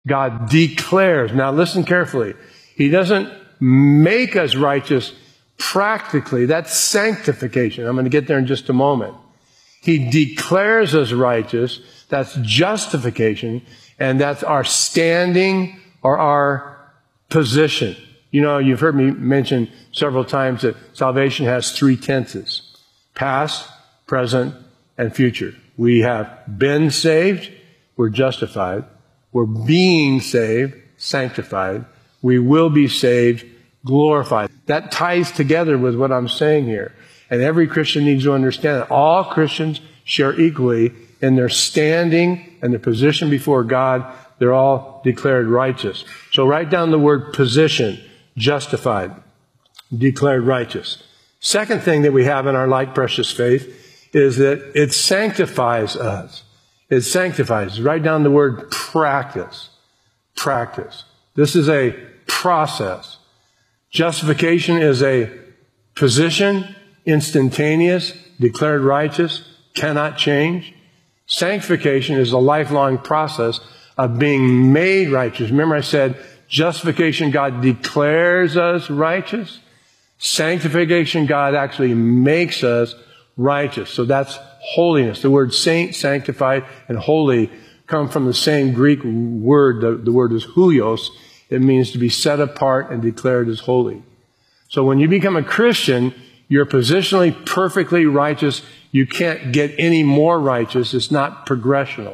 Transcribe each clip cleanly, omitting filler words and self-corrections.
God declares. Now listen carefully. He doesn't make us righteous practically. That's sanctification. I'm going to get there in just a moment. He declares us righteous. That's justification. And that's our standing or our position. You know, you've heard me mention several times that salvation has 3 tenses: past, present, and future. We have been saved. We're justified. We're being saved, sanctified. We will be saved, glorified. That ties together with what I'm saying here. And every Christian needs to understand that all Christians share equally in their standing and their position before God. They're all declared righteous. So write down the word position: justified, declared righteous. Second thing that we have in our like precious faith is that it sanctifies us. It sanctifies. Write down the word practice. Practice. This is a process. Justification is a position, instantaneous, declared righteous, cannot change. Sanctification is a lifelong process of being made righteous. Remember I said justification, God declares us righteous. Sanctification, God actually makes us righteous. So that's holiness. The word saint, sanctified, and holy come from the same Greek word. The word is huios. It means to be set apart and declared as holy. So when you become a Christian, you're positionally perfectly righteous. You can't get any more righteous. It's not progressional.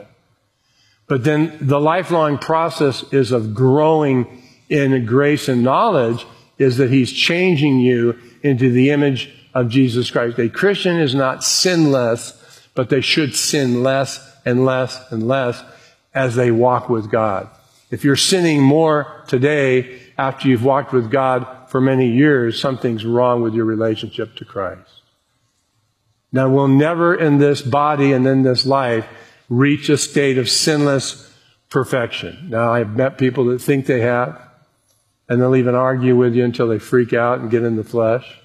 But then the lifelong process is of growing in grace and knowledge, is that He's changing you into the image of Jesus Christ. A Christian is not sinless, but they should sin less and less and less as they walk with God. If you're sinning more today after you've walked with God for many years, something's wrong with your relationship to Christ. Now, we'll never in this body and in this life reach a state of sinless perfection. Now, I've met people that think they have, and they'll even argue with you until they freak out and get in the flesh.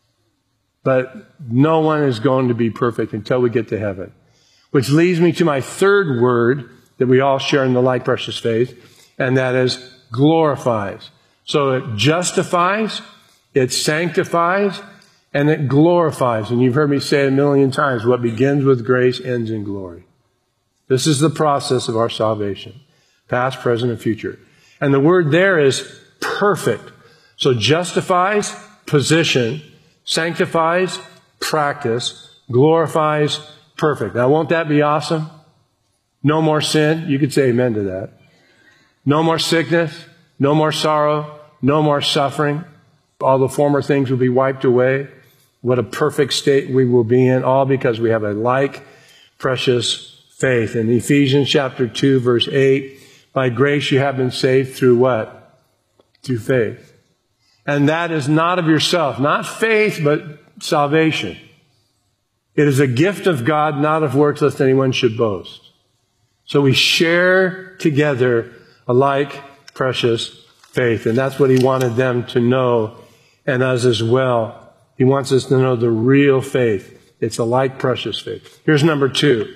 But no one is going to be perfect until we get to heaven. Which leads me to my third word that we all share in the like precious faith, and that is glorifies. So it justifies, it sanctifies, and it glorifies. And you've heard me say it a million times, what begins with grace ends in glory. This is the process of our salvation, past, present, and future. And the word there is perfect. So justifies, position, sanctifies, practice, glorifies, perfect. Now, won't that be awesome? No more sin. You could say amen to that. No more sickness, no more sorrow, no more suffering. All the former things will be wiped away. What a perfect state we will be in, all because we have a like precious faith. In Ephesians chapter 2, verse 8, by grace you have been saved through what? Through faith. And that is not of yourself. Not faith, but salvation. It is a gift of God, not of works, lest anyone should boast. So we share together a like precious faith. And that's what He wanted them to know, and us as well. He wants us to know the real faith. It's a like precious faith. Here's number 2.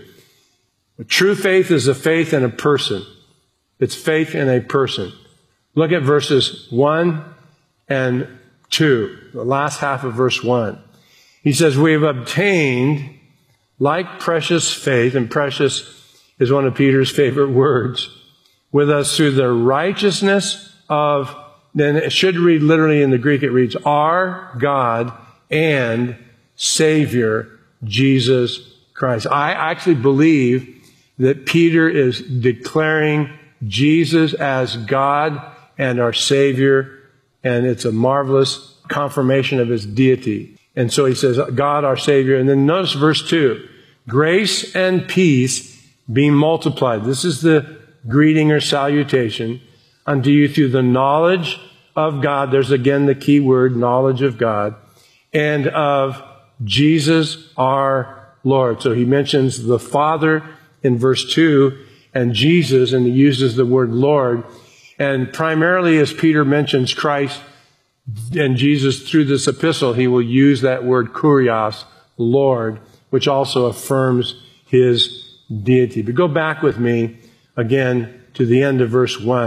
A true faith is a faith in a person. It's faith in a person. Look at verses 1 and 2, the last half of verse 1. He says, we have obtained like precious faith, and precious is one of Peter's favorite words, with us through the righteousness of, then it should read literally in the Greek, it reads, our God and Savior, Jesus Christ. I actually believe that Peter is declaring Jesus as God and our Savior, and it's a marvelous confirmation of His deity. And so he says, God our Savior. And then notice verse 2, grace and peace being multiplied. This is the greeting or salutation unto you through the knowledge of God. There's again the key word, knowledge of God, and of Jesus our Lord. So he mentions the Father in verse 2 and Jesus, and he uses the word Lord. And primarily as Peter mentions Christ and Jesus through this epistle, he will use that word kurios, Lord, which also affirms His deity. But go back with me again to the end of verse 1.